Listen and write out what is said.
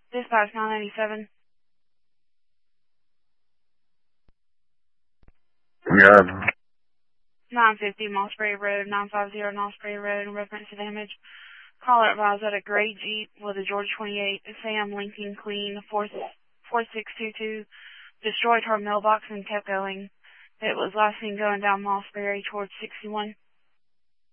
Dispatch 997. Yeah. 950 Mossbury Road, 950 Mossbury Road, in reference to damage. Caller advised that a gray Jeep with a Georgia 28 Sam Lincoln Queen 4622 destroyed her mailbox and kept going. It was last seen going down Mossbury towards 61.